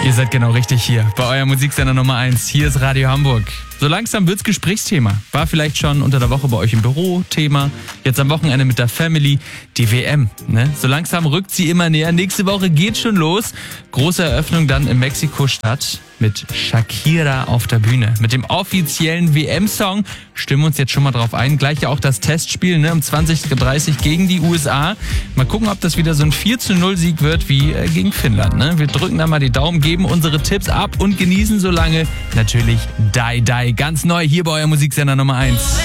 Ihr seid genau richtig hier, bei eurem Musiksender Nummer 1. Hier ist Radio Hamburg. So langsam wird's Gesprächsthema. War vielleicht schon unter der Woche bei euch im Büro Thema. Jetzt am Wochenende mit der Family. Die WM, ne? So langsam rückt sie immer näher. Nächste Woche geht's schon los. Große Eröffnung dann in Mexiko-Stadt mit Shakira auf der Bühne. Mit dem offiziellen WM-Song. Stimmen uns jetzt schon mal drauf ein. Gleich ja auch das Testspiel, ne? Um 20:30 gegen die USA. Mal gucken, ob das wieder so ein 4-0-Sieg wird wie gegen Finnland, ne? Wir drücken da mal die Daumen, geben unsere Tipps ab und genießen so lange natürlich Die Die. Ganz neu hier bei eurem Musiksender Nummer 1.